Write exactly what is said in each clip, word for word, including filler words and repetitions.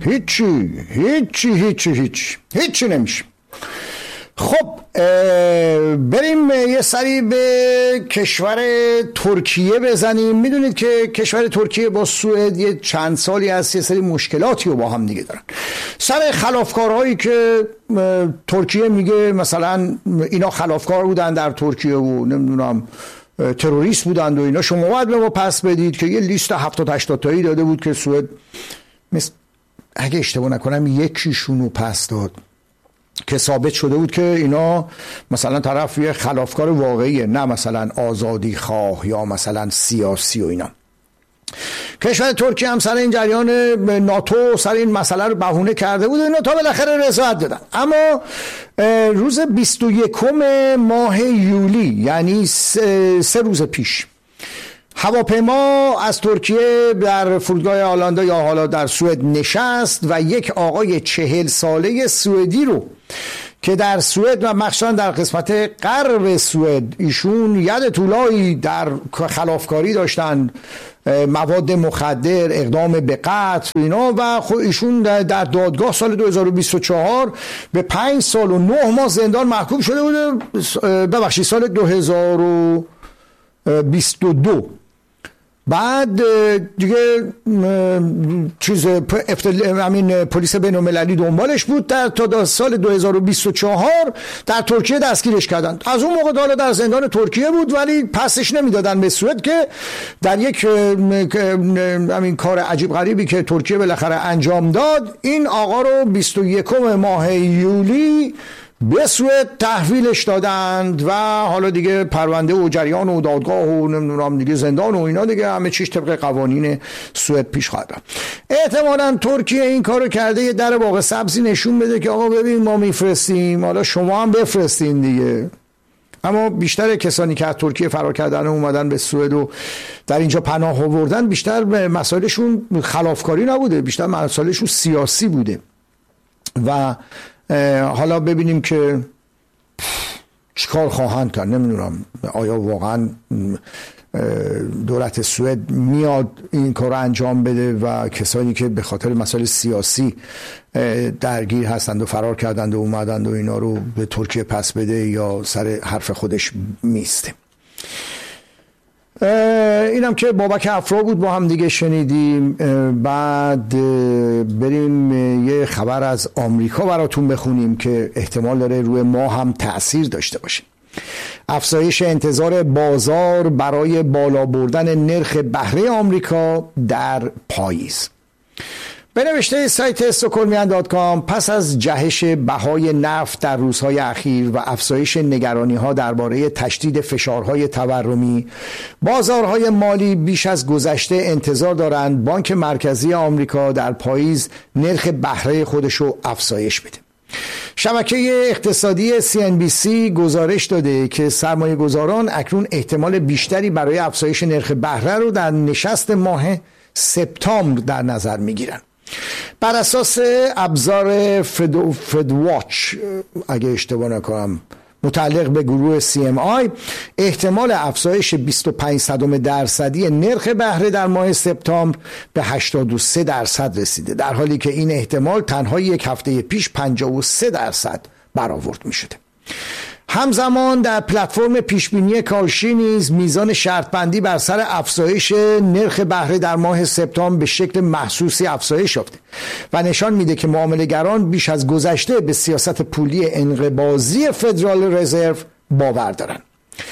هیچی هیچی هیچی هیچی هیچی نمیشه. خب بریم یه سری به کشور ترکیه بزنیم. میدونید که کشور ترکیه با سوئد یه چند سالی هست یه سری مشکلاتی رو با هم دیگه دارن سر خلافکارهایی که ترکیه میگه مثلا اینا خلافکار بودن در ترکیه و نمیدونم تروریست بودند و اینا، شما باید به ما پس بدید، که یه لیست هفتاد هشتاد تایی داده بود که سوئد مثل اگه اشتباه نکنم یکیشونو پس داد که ثابت شده بود که اینا مثلا طرف یه خلافکار واقعیه، نه مثلا آزادی خواه یا مثلا سیاسی و اینا. کشور ترکیه هم سر این جریان ناتو سر این مسئله رو بهونه کرده بود و اینا تا بالاخره رضایت دادن. اما روز بیست و یکم ماه یولی، یعنی سه, سه روز پیش، هواپیما از ترکیه در فرودگاه آلاندا یا حالا در سوئد نشست و یک آقای چهل ساله سوئدی رو که در سوئد و مخصوصا در قسمت غرب سوئد ایشون ید طولایی در خلافکاری داشتن، مواد مخدر، اقدام به قتل اینا، و خود ایشون در دادگاه سال دو هزار و بیست و چهار به پنج سال و نه ماه زندان محکوم شده بوده. ببخشید سال دو هزار و بیست و دو. بعد دیگه چیز همین پلیس بین‌المللی دنبالش بود در تا سال دو هزار و بیست و چهار در ترکیه دستگیرش کردن. از اون موقع حالا در زندان ترکیه بود ولی پسش نمیدادن به سوئد، که در یک همین کار عجیب غریبی که ترکیه بالاخره انجام داد، این آقا رو بیست و یکم ماه یولی به سوئد تحویلش دادند و حالا دیگه پرونده و جریان و دادگاه و نمیدونم دیگه زندان و اینا دیگه همه چیز طبق قوانین سوئد پیش خواهد رفت. احتمالاً ترکیه این کارو کرده یه در باغ سبزی نشون بده که آقا ببین ما میفرستیم، حالا شما هم بفرستین دیگه. اما بیشتر کسانی که از ترکیه فرار کردن و اومدن به سوئد و در اینجا پناه آوردن، بیشتر مسائلشون خلافکاری نبوده، بیشتر مسائلشون سیاسی بوده. و حالا ببینیم که چیکار خواهند کرد. نمیدونم آیا واقعا دولت سوئد میاد این کار رو انجام بده و کسانی که به خاطر مسائل سیاسی درگیر هستند و فرار کردند و اومدند و اینا رو به ترکیه پس بده یا سر حرف خودش میسته. اینم که بابک افرا بود با هم دیگه شنیدیم. بعد بریم یه خبر از آمریکا براتون بخونیم که احتمال داره روی ما هم تأثیر داشته باشه. افزایش انتظار بازار برای بالا بردن نرخ بهره آمریکا در پاییز. به نوشته سایت استکهلمیان دات کام، پس از جهش بهای نفت در روزهای اخیر و افزایش نگرانی‌ها درباره تشدید فشارهای تورمی، بازارهای مالی بیش از گذشته انتظار دارند بانک مرکزی آمریکا در پاییز نرخ بهره خودش رو افزایش بده. شبکه اقتصادی سی ان بی سی گزارش داده که سرمایه گذاران اکنون احتمال بیشتری برای افزایش نرخ بهره رو در نشست ماه سپتامبر در نظر میگیرن. بر اساس ابزار فد فدواچ اگه اشتباه نکنم متعلق به گروه سی ام آی، احتمال افزایش بیست و پنج صدم درصدی نرخ بهره در ماه سپتامبر به هشتاد و سه درصد رسیده، در حالی که این احتمال تنها یک هفته پیش پنجاه و سه درصد برآورد می شده. همزمان در پلتفرم پیشبینی کالشی نیز میزان شرط بندی بر سر افزایش نرخ بهره در ماه سپتامبر به شکل محسوسی افزایش یافته و نشان میده که معامله‌گران بیش از گذشته به سیاست پولی انقباضی فدرال رزرو باور دارند.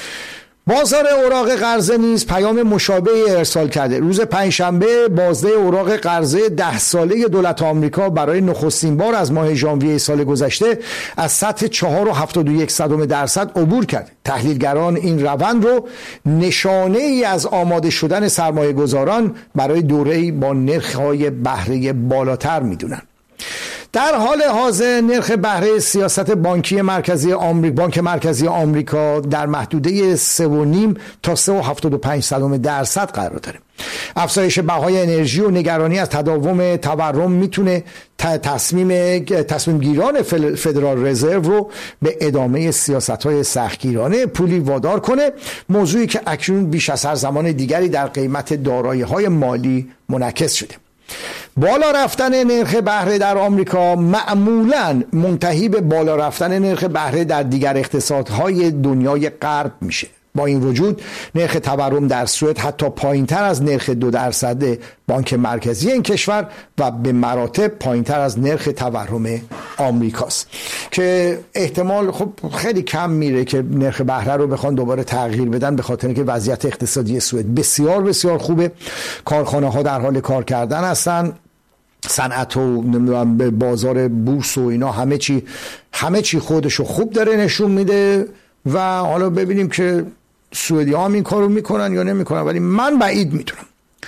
بازار اوراق قرضه نیز پیام مشابهی ارسال کرده. روز پنجشنبه بازده اوراق قرضه ده ساله دولت آمریکا برای نخستین بار از ماه ژانویه سال گذشته از سطح چهار و هفتاد و یک صدم درصد عبور کرد. تحلیلگران این روند رو نشانه ای از آماده شدن سرمایه گذاران برای دوره‌ای با نرخ‌های بهره بالاتر می‌دونن. در حال حاضر نرخ بهره سیاست بانکی مرکزی آمریکا بانک مرکزی آمریکا در محدوده سه و نیم تا سه و هفتاد و پنج صدم درصد قرار داره. افزایش بهای انرژی و نگرانی از تداوم تورم میتونه تصمیم تصمیم گیران فدرال رزرو رو به ادامه سیاست‌های سختگیرانه پولی وادار کنه، موضوعی که اکنون بیش از هر زمان دیگری در قیمت دارایی‌های مالی منعکس شده. بالا رفتن نرخ بهره در آمریکا معمولاً منتهی به بالا رفتن نرخ بهره در دیگر اقتصادهای دنیای غرب میشه. با این وجود نرخ تورم در سوئد حتی پایینتر از نرخ دو درصد بانک مرکزی این کشور و به مراتب پایینتر از نرخ تورم آمریکاست که احتمال خب خیلی کم میره که نرخ بهره رو بخوان دوباره تغییر بدن، به خاطر اینکه وضعیت اقتصادی سوئد بسیار بسیار خوبه. کارخانه ها در حال کار کردن هستن، صنعت و نمیدونم به بازار بورس و اینا همه چی همه چی خودشو خوب داره نشون میده و حالا ببینیم که سوئدی ها هم این کارو میکنن یا نمیکنن، ولی من بعید میدونم.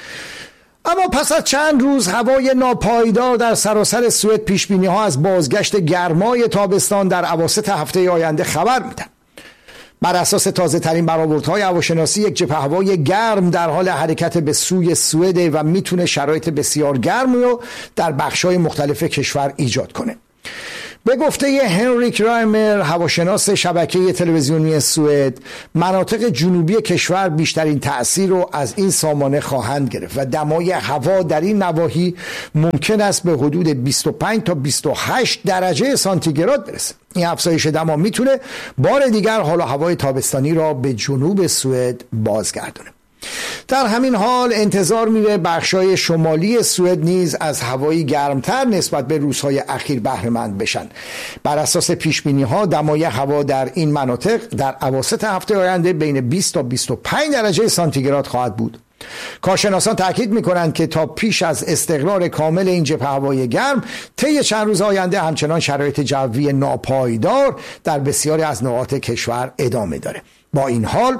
اما پس از چند روز هوای ناپایدار در سراسر سوئد پیش بینی ها از بازگشت گرمای تابستان در اواسط هفته آینده خبر میدن. بر اساس تازه ترین برآوردهای هواشناسی یک جبهه هوای گرم در حال حرکت به سوی سوئد و میتونه شرایط بسیار گرمی رو در بخش‌های مختلف کشور ایجاد کنه. به گفته هنریک رایمر، هواشناس شبکه تلویزیونی سوئد، مناطق جنوبی کشور بیشترین تأثیر رو از این سامانه خواهند گرفت و دمای هوا در این نواحی ممکن است به حدود بیست و پنج تا بیست و هشت درجه سانتیگراد برسه. این افزایش دما میتونه بار دیگر حال و هوای تابستانی را به جنوب سوئد بازگردونه. در همین حال انتظار میره بخشای شمالی سوئد نیز از هوایی گرمتر نسبت به روزهای اخیر بهره مند بشن. بر اساس پیش بینی ها دمای هوا در این مناطق در اواسط هفته آینده بین بیست تا بیست و پنج درجه سانتیگراد خواهد بود. کارشناسان تاکید میکنند که تا پیش از استقرار کامل این جبهه هوای گرم طی چند روز آینده همچنان شرایط جوی ناپایدار در بسیاری از نقاط کشور ادامه داره. با این حال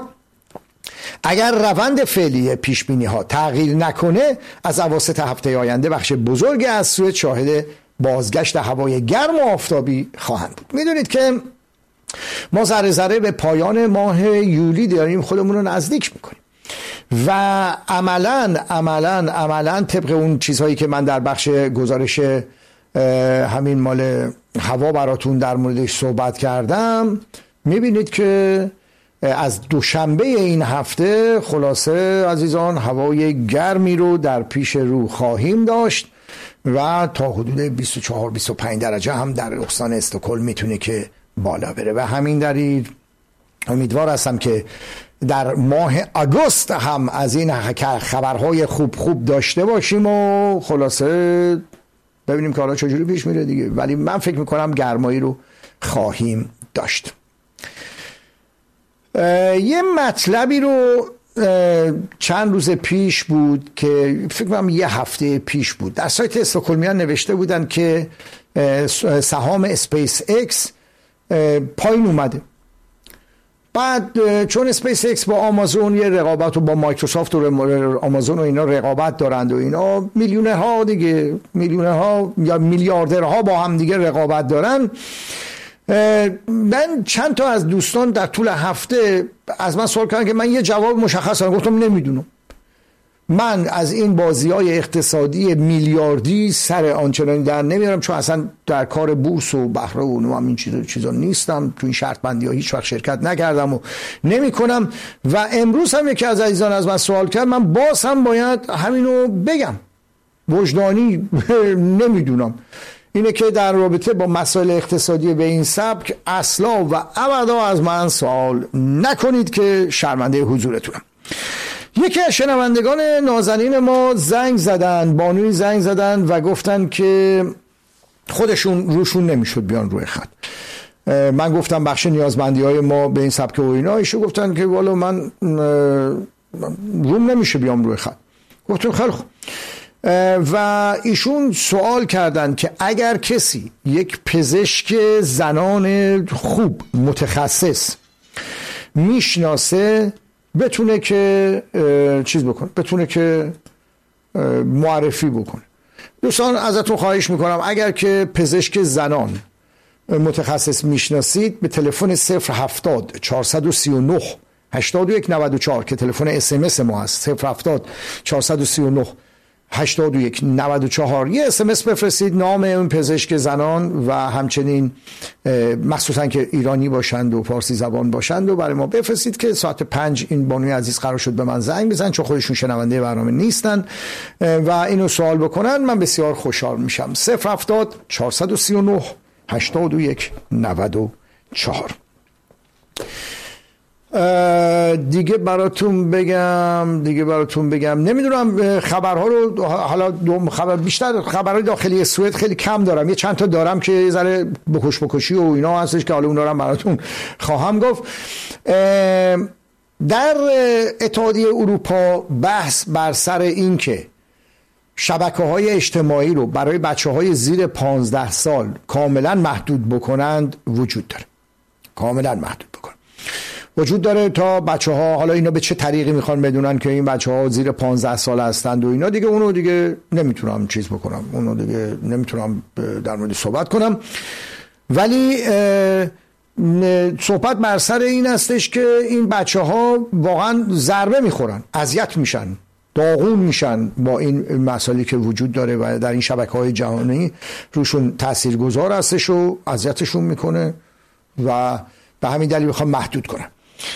اگر روند فعلی پیش بینی ها تغییر نکنه، از اواسط هفته آینده بخش بزرگی از سوئد شاهد بازگشت هوای گرم و آفتابی خواهند بود. میدونید که ما ذره ذره به پایان ماه یولی داریم خودمون رو نزدیک میکنیم و عملاً عملاً عملاً طبق اون چیزهایی که من در بخش گزارش همین مال هوا براتون در موردش صحبت کردم، میبینید که از دوشنبه این هفته خلاصه عزیزان هوای گرمی رو در پیش رو خواهیم داشت و تا حدود بیست و چهار بیست و پنج درجه هم در استان استکهلم میتونه که بالا بره و همین دلیل امیدوار هستم که در ماه آگوست هم از این خبرهای خوب خوب داشته باشیم و خلاصه ببینیم که حالا چجوری پیش میره دیگه، ولی من فکر میکنم گرمایی رو خواهیم داشت. یه مطلبی رو چند روز پیش بود که فکر کنم یه هفته پیش بود در سایت استکهلمیان نوشته بودن که سهام اسپیس اکس پایین اومده. بعد چون اسپیس اکس با آمازون یه رقابت و با مایکروسافت و آمازون و اینا رقابت دارند و اینا میلیونه ها دیگه میلیونه ها یا میلیاردرها با هم دیگه رقابت دارن، من چند تا از دوستان در طول هفته از من سوال کردن که من یه جواب مشخص دارم. گفتم نمیدونم، من از این بازی‌های اقتصادی میلیاردی سر آنچنانی در نمیارم، چون اصلا در کار بورس و بهره و این چیزا چیزا نیستم، تو این شرط بندی‌ها هیچ وقت شرکت نکردم و نمی‌کنم. و امروز هم یکی از عزیزان از من سوال کرد، من باز هم باید همینو بگم، وجدانی نمیدونم، اینه که در رابطه با مسائل اقتصادی به این سبک اصلا و ابدا از من سوال نکنید که شرمنده حضورتونم. یکی از شنوندگان نازنین ما زنگ زدن، بانوی زنگ زدن و گفتن که خودشون روشون نمیشد بیان روی خط. من گفتم بخش نیازمندی های ما به این سبک و اینا، ایشون گفتن که والا من روم نمیشه بیام روی خط. گفتم خیلی خوب. و ایشون سوال کردن که اگر کسی یک پزشک زنان خوب متخصص میشناسه بتونه که چیز بکنه، بتونه که معرفی بکنه. دوستان ازتون خواهش میکنم اگر که پزشک زنان متخصص میشناسید به تلفن صفر هفتاد چهارصد و سی و نه هشتاد و یک نود و چهار که تلفن اس ام اس ما هست، صفر هفتاد چهارصد و سی و نه هشتاد و یک نود و چهار یه اس ام اس بفرستید، نام اون پزشک زنان و همچنین مخصوصا که ایرانی باشند و فارسی زبان باشند و برای ما بفرستید که ساعت پنج این بانوی عزیز قرار شد به من زنگ بزن، چون خودشون شنونده برنامه نیستن و اینو سوال بکنن، من بسیار خوشحال میشم. صفر هفتاد چهارصد و سی و نه هشتاد و یک نود و چهار. دیگه براتون بگم دیگه براتون بگم نمیدونم خبرها رو، حالا دو خبر بیشتر خبرهای داخلی سوئد خیلی کم دارم، یه چند تا دارم که یه ذره بکش بکشی و اینا هستش که حالا اونا رو براتون خواهم گفت. در اتحادیه اروپا بحث بر سر این که شبکه‌های اجتماعی رو برای بچه‌های زیر پانزده سال کاملا محدود بکنند وجود داره، کاملا محدود بکنند وجود داره تا بچه ها، حالا اینا به چه طریقی میخوان بدونن که این بچه ها زیر پانزده سال هستند و اینا دیگه اونو دیگه نمیتونم چیز بکنم، اونو دیگه نمیتونم در مورد صحبت کنم، ولی صحبت بر سر این هستش که این بچه ها واقعا ضربه میخورن، اذیت میشن، داغون میشن با این مسائلی که وجود داره و در این شبکه‌های جهانی روشون تاثیرگذار هستش و اذیتشون میکنه و به همین دلیل میخوام محدود کنم.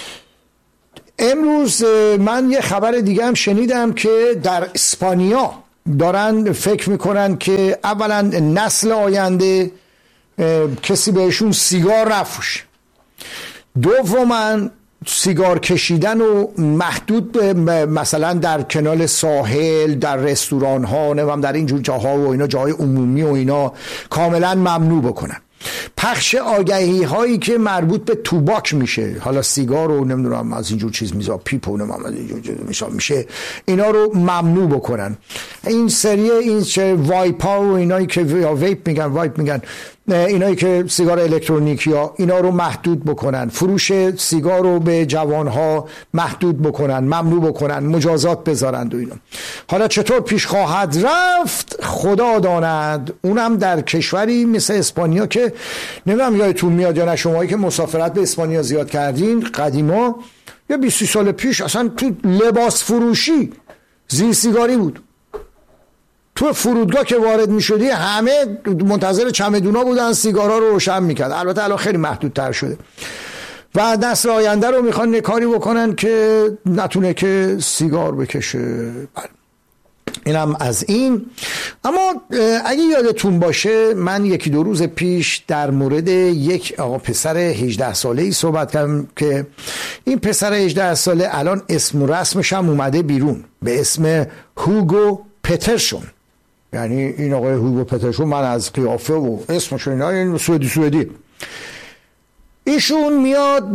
امروز من یه خبر دیگه هم شنیدم که در اسپانیا دارن فکر میکنن که اولا نسل آینده کسی بهشون سیگار نفروشه، دوما سیگار کشیدن و محدود به مثلا در کنال ساحل، در رستوران ها، نمیم در اینجور جاها و اینا، جاهای عمومی و اینا کاملا ممنوع بکنن. پخش آگهی هایی که مربوط به توباک میشه، حالا سیگار رو نمیدونم از اینجور چیز میزا پیپ و نمیدونم از اینجور چیز میشه، اینا رو ممنوع بکنن. این سری این چه وایپ ها و اینایی که ویپ میگن وایپ میگن اینایی که سیگار الکترونیکی ها، اینا رو محدود بکنن. فروش سیگار رو به جوان ها محدود بکنن، ممنوع بکنن، مجازات بذارند و اینا. حالا چطور پیش خواهد رفت خدا داند. اونم در کشوری مثل اسپانیا که نمیدونم یادتون میاد یا نه شماهایی که مسافرت به اسپانیا زیاد کردین قدیما، یا بیست سال پیش اصلا تو لباس فروشی زیر سیگاری بود. تو فرودگاه که وارد می شدی همه منتظر چمدونا بودن، سیگارا رو روشن میکرد. البته الان خیلی محدودتر شده و نسل آینده رو میخوان کاری بکنن که نتونه که سیگار بکشه. اینم از این. اما اگه یادتون باشه من یکی دو روز پیش در مورد یک آقا پسر هجده ساله‌ای صحبت کردم که این پسر هجده ساله الان اسم و رسمش هم اومده بیرون به اسم هوگو پترسون. یعنی این آقای هوگو پترسون، من از قیافه و اسمش اینا این سوئدی سوئدی ایشون میاد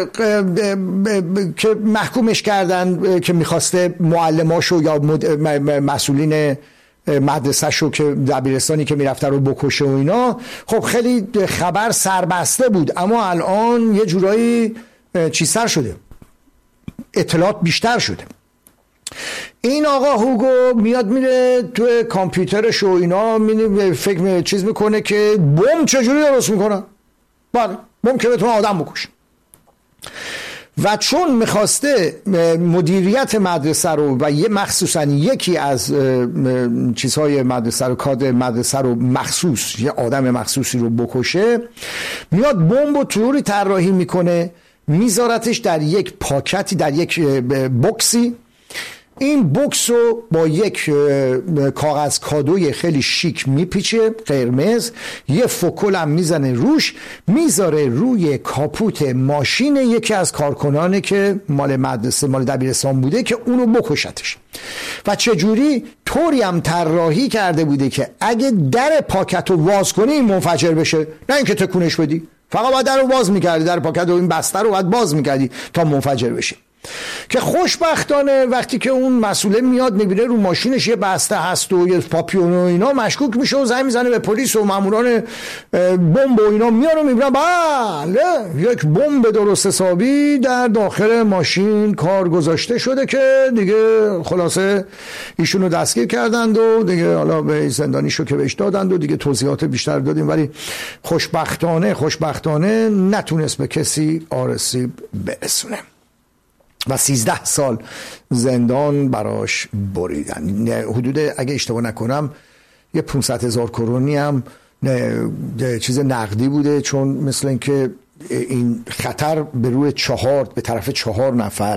که محکومش کردن که میخواسته معلماشو یا مسئولین مدرسهشو که دبیرستانی که میرفته رو بکشه و اینا. خب خیلی خبر سربسته بود، اما الان یه جورایی چیزتر شده، اطلاعات بیشتر شده. این آقا هوگو میاد میره تو کامپیوترش و اینا فکر چیز میکنه که بمب چجوری درست میکنن. بله بمب که بتونه آدم بکشه. و چون میخواسته مدیریت مدرسه رو و یه مخصوصا یکی از چیزهای مدرسه رو، کادر مدرسه رو مخصوص یه آدم مخصوصی رو بکشه، میاد بمب رو طوری طراحی میکنه میذارتش در یک پاکتی، در یک بوکسی. این بوکس رو با یک کاغذ کادوی خیلی شیک میپیچه قرمز، یه فوکل هم میزنه روش، میذاره روی کاپوت ماشین یکی از کارکنانه که مال مدرسه مال دبیرستان بوده که اونو بکشتش. و چجوری؟ طوری هم طراحی کرده بوده که اگه در پاکت رو واز کنی این منفجر بشه، نه اینکه تکونش بدی، فقط باید در رو باز میکردی، در پاکت رو این بستر رو باید باز میکردی تا منفجر بشه. که خوشبختانه وقتی که اون مسئول میاد میبینه رو ماشینش یه بسته هست و یه پاپیون و اینا، مشکوک میشه و زنگ میزنه به پلیس و ماموران بمب و اینا میان و میبینن بله یک بمب درست حسابی در داخل ماشین کار گذاشته شده که دیگه خلاصه ایشونو دستگیر کردند و دیگه حالا به زندانیشو که بهش دادند و دیگه توضیحات بیشتر دادیم، ولی خوشبختانه خوشبختانه نتونست به کسی آسیب برسونه. و سیزده سال زندان براش بریدن. حدود اگه اشتباه نکنم یه پانصد هزار کرونی هم چیز نقدی بوده، چون مثل اینکه این خطر به روی چهار به طرف چهار نفر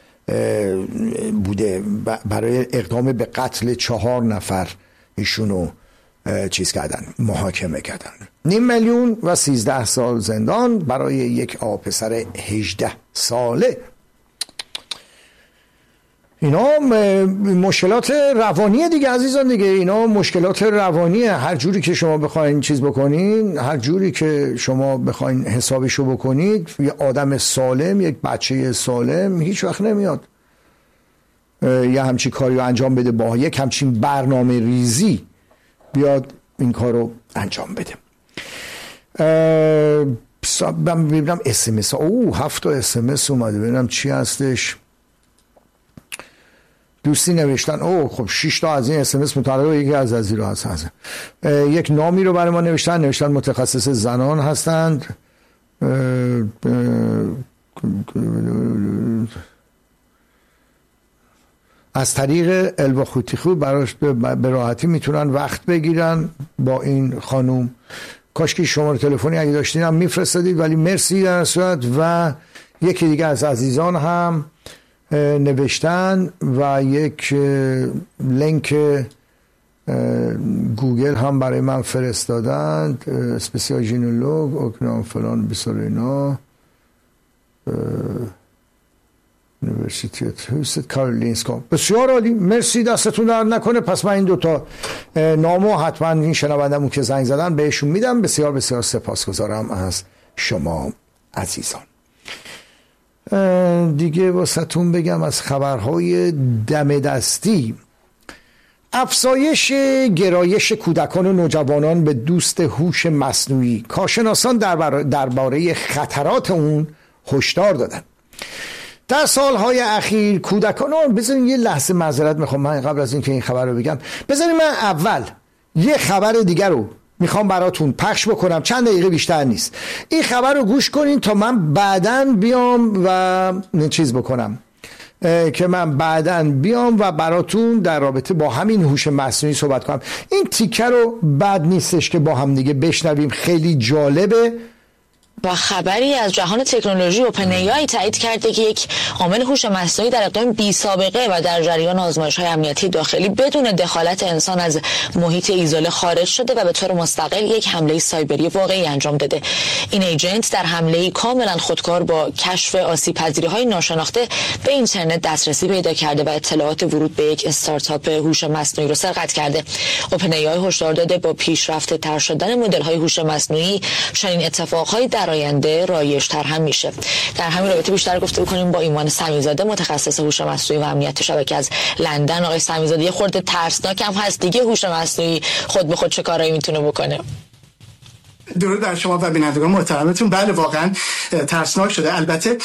بوده، برای اقدام به قتل چهار نفر ایشونو چیز کردن، محاکمه کردن. نیم میلیون و سیزده سال زندان برای یک آقا پسر هجده ساله. اینا مشکلات روانی دیگه عزیزان دیگه، اینا مشکلات روانیه. هر جوری که شما بخواین چیز بکنین، هر جوری که شما بخواین حسابشو بکنید، یه آدم سالم، یک بچه سالم هیچ وقت نمیاد یه همچین کاری رو انجام بده، با یک همچین برنامه ریزی بیاد این کار رو انجام بده. من ببینم اس ام اس، اوه هفت تا اس ام اس اومده، ببینم چی هستش. دوستی نوشتن اوه خب شش تا از این اس ام اس متعلق یکی از از رو هست, هست. یک نامی رو برای ما نوشتن نوشتن متخصص زنان هستند. از طریق الوا خوتیخو براش به راحتی میتونن وقت بگیرن با این خانوم. کاش که شماره تلفنی اگه داشتین هم میفرستادید، ولی مرسی در صورت. و یکی دیگه از عزیزان هم نوشتن و یک لینک گوگل هم برای من فرستادند، اسپسیال ژینولوگ اوکنام فلان بسار اینا، یونیورسیتی توست کارولینسکا. بسیار عالی، مرسی، دستتون درد نکنه. پس من این دوتا نامو حتما این شنوندمون که زنگ زدن بهشون میدم. بسیار بسیار سپاسگزارم از شما عزیزان. دیگه واسهتون بگم از خبرهای دم دستی. افزایش گرایش کودکان و نوجوانان به دوست هوش مصنوعی، کارشناسان درباره خطرات اون هشدار دادن. در سالهای اخیر کودکان، بذارین یه لحظه معذرت میخوام من قبل از اینکه این خبر رو بگم، بذارین من اول یه خبر دیگر رو میخوام براتون پخش بکنم، چند دقیقه بیشتر نیست. این خبر رو گوش کنین تا من بعداً بیام و چیز بکنم، که من بعداً بیام و براتون در رابطه با همین هوش مصنوعی صحبت کنم. این تیکه رو بد نیستش که با هم دیگه بشنویم، خیلی جالبه. با خبری از جهان تکنولوژی، اوپن ای آی تایید کرده که یک عامل هوش مصنوعی در اقدام بی سابقه و در جریان آزمایش‌های امنیتی داخلی بدون دخالت انسان از محیط ایزوله خارج شده و به طور مستقل یک حمله سایبری واقعی انجام داده. این ایجنت در حمله‌ای کاملا خودکار با کشف آسیب‌پذیری‌های ناشناخته به اینترنت دسترسی پیدا کرده و اطلاعات ورود به یک استارتاپ هوش مصنوعی رو سرقت کرده. اوپن ای آی هشدار داده با پیشرفته تر شدن مدل‌های هوش مصنوعی چنین اتفاق‌هایی در آینده رایج‌تر هم میشه. در همین رابطه بیشتر گفتگو کنیم با ایمان سمیزاده، متخصص هوش مصنوعی و امنیت شبکه از لندن. آقای سمیزاده، یه خورده ترسناک هم هست دیگه هوش مصنوعی خود به خود چه کارایی میتونه بکنه؟ درود بر شما و بینندگان محترمتون. بله واقعا ترسناک شده. البته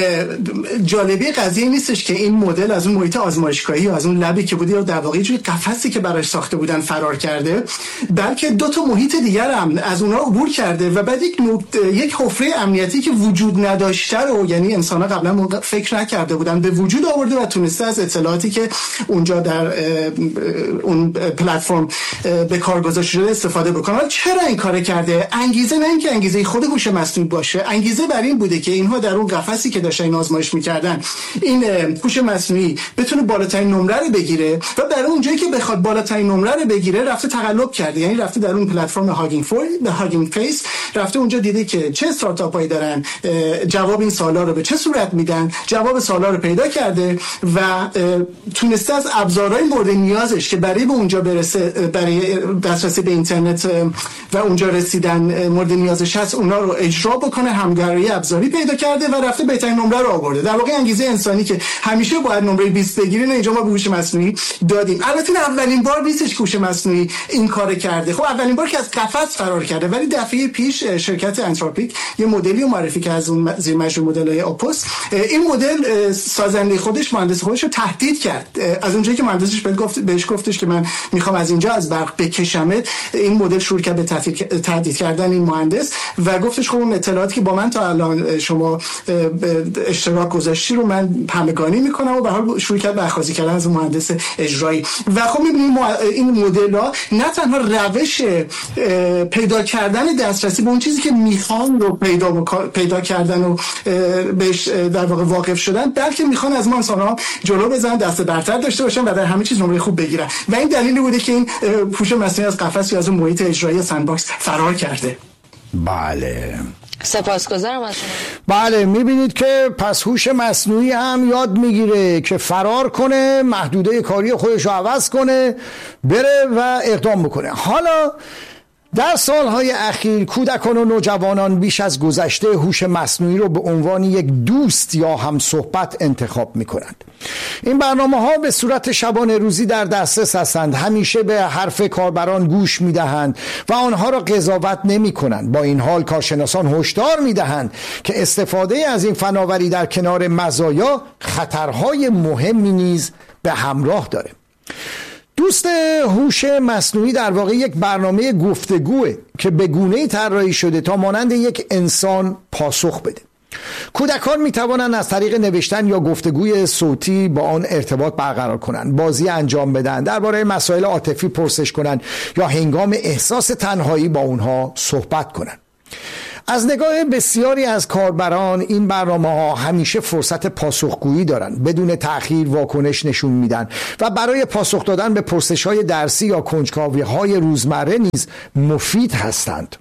جالبی قضیه نیستش که این مدل از اون محیط آزمایشگاهی و از اون لبی که بوده یا در واقع جوی قفسی که براش ساخته بودن فرار کرده، بلکه دو تا محیط دیگر هم از اونها عبور کرده و بعد یک یک حفره امنیتی که وجود نداشته رو، یعنی انسان‌ها قبلا فکر نکرده بودن، به وجود آورده و تونسته از اطلاعاتی که اونجا در اون پلتفرم به کار گذاشته شده استفاده بکنه. چرا این کارو کرده؟ انگیزه نه اینکه انگیزه خود هوش مصنوعی باشه، انگیزه بر این بوده که اینها در اون قفسی که داشتن این آزمایش میکردن، این هوش مصنوعی بتونه بالاترین نمره رو بگیره و در اون جایی که بخواد بالاترین نمره رو بگیره رفته تقلب کرده. یعنی رفته در اون پلتفرم هاگینگ فوی به هاگینگ فیس، رفته اونجا دیده که چه استارتاپایی دارن جواب این سوالا رو به چه صورت میدن، جواب سوالا رو پیدا کرده و تونسته از ابزارهای مورد نیازش که برای به اونجا برسه، برای دسترسی به اینترنت و اونجا رسیدن مورد نیازش هست، اونا رو اجرا بکنه، همکاری ابزاری پیدا کرده و رفته بهترین نمره رو آورده. در واقع انگیزه انسانی که همیشه باید نمره بیست بگیره، اینجا ما به هوش مصنوعی دادیم. البته اولین بار نیستش که هوش مصنوعی این کارو کرده. خب اولین بار که از قفس فرار کرده، ولی دفعه پیش شرکت انتروپیک یه مدلی رو معرفی کرد از اون زیر مجموعه مدل‌های آپوس. این مدل سازنده خودش، مهندس خودش رو تهدید کرد. از اونجایی که مهندسش بهش گفت بهش گفتش که من میخوام از اینجا از برق بکشمت، این مدل شروع کرد به تهدید کردن بودن این مهندس و گفتش خب اون اطلاعاتی که با من تا الان شما اشتراک گذاشتی رو من همگانی میکنم و به حال شروع کرد به اخاذی کردن از مهندس اجرایی. و خب میبینیم این مدل‌ها نه تنها روش پیدا کردن دسترسی به اون چیزی که میخوان رو پیدا پیدا کردن و بهش در واقع واقف شدن، بلکه میخوان از ما انسان‌ها جلو بزنن، دست برتر داشته باشن و در همه چیز نمره خوب بگیرن. و این دلیلی بوده که این هوش مصنوعی از قفس یا از اون محیط اجرایی سندباکس فرار کرده. بله، سپاسگزارم از شما. بله، میبینید که پس هوش مصنوعی هم یاد میگیره که فرار کنه، محدوده کاری خودش رو عوض کنه، بره و اقدام بکنه. حالا در سالهای اخیر کودکان و نوجوانان بیش از گذشته هوش مصنوعی رو به عنوان یک دوست یا هم صحبت انتخاب میکنند. این برنامه ها به صورت شبانه روزی در دسترس هستند، همیشه به حرف کاربران گوش میدهند و آنها را قضاوت نمی کنند. با این حال کارشناسان هشدار میدهند که استفاده از این فناوری در کنار مزایا خطرهای مهمی نیز به همراه داره. دوست هوش مصنوعی در واقع یک برنامه گفتگوه که به گونه‌ای طراحی شده تا مانند یک انسان پاسخ بده. کودکان می توانند از طریق نوشتن یا گفتگوی صوتی با آن ارتباط برقرار کنند، بازی انجام بدن، درباره مسائل عاطفی پرسش کنند یا هنگام احساس تنهایی با اونها صحبت کنند. از نگاه بسیاری از کاربران این برنامه ها همیشه فرصت پاسخگویی دارند، بدون تأخیر واکنش نشون میدن و برای پاسخ دادن به پرسش های درسی یا کنجکاوی های روزمره نیز مفید هستند.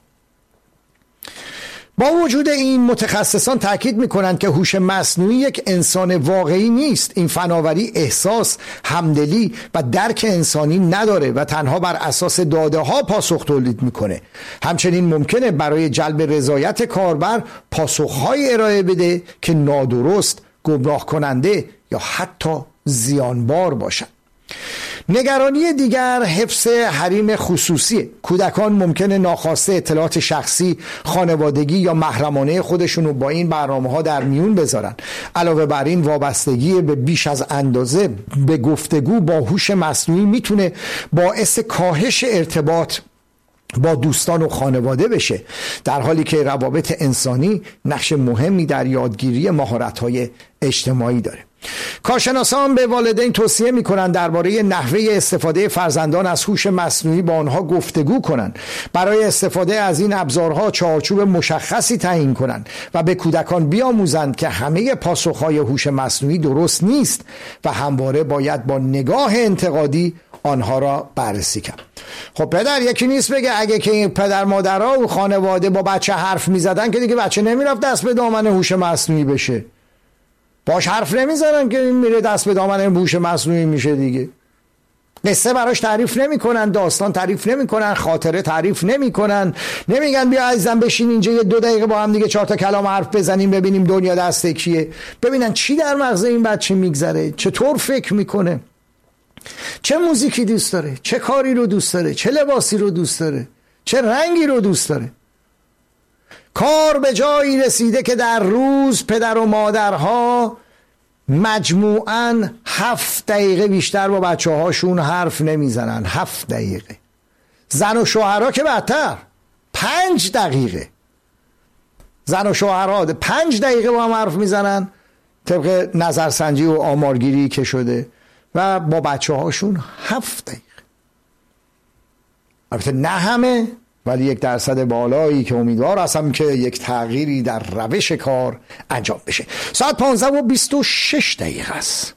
با وجود این متخصصان تاکید میکنند که هوش مصنوعی یک انسان واقعی نیست. این فناوری احساس، همدلی و درک انسانی نداره و تنها بر اساس داده ها پاسخ تولید میکنه. همچنین ممکنه برای جلب رضایت کاربر پاسخ‌های ارائه بده که نادرست، گمراه کننده یا حتی زیانبار باشند. نگرانی دیگر حفظ حریم خصوصی. کودکان ممکنه ناخواسته اطلاعات شخصی، خانوادگی یا محرمانه خودشونو با این برنامه‌ها در میون بذارن. علاوه بر این وابستگی به بیش از اندازه به گفتگو با هوش مصنوعی میتونه باعث کاهش ارتباط با دوستان و خانواده بشه، در حالی که روابط انسانی نقش مهمی در یادگیری مهارت‌های اجتماعی داره. کارشناسان به والدین توصیه می‌کنند درباره نحوه استفاده فرزندان از هوش مصنوعی با آنها گفتگو کنند. برای استفاده از این ابزارها چارچوب مشخصی تعیین کنند و به کودکان بیاموزند که همه پاسخ‌های هوش مصنوعی درست نیست و همواره باید با نگاه انتقادی آنها را بررسی کرد. خب پدر، یکی نیست بگه اگه که این پدر مادرها و خانواده با بچه حرف می‌زدن که دیگه بچه نمیرفت دست به دامن هوش مصنوعی بشه. باش حرف نمیزنن که میره دست به دامن هوش مصنوعی میشه دیگه. قصه براش تعریف نمیکنن، داستان تعریف نمیکنن، خاطره تعریف نمیکنن، نمیگن بیا عزیزم بشین اینجا یه دو دقیقه با هم دیگه چهار تا کلام حرف بزنیم ببینیم دنیا دست کیه، ببینن چی در مغز این بچه میگذره، چطور فکر میکنه، چه موزیکی دوست داره، چه کاری رو دوست داره، چه لباسی رو دوست داره، چه رنگی رو دوست داره. کار به جایی رسیده که در روز پدر و مادرها مجموعاً هفت دقیقه بیشتر با بچه هاشون حرف نمیزنن. هفت دقیقه. زن و شوهرها که بدتر، پنج دقیقه. زن و شوهرها پنج دقیقه با هم حرف میزنن طبق نظرسنجی و آمارگیری که شده و با بچه هاشون هفت دقیقه. البته نه همه، ولی یک درصد بالایی که امیدوار هستم که یک تغییری در روش کار انجام بشه. ساعت پانزده و بیست و شش دقیقه است.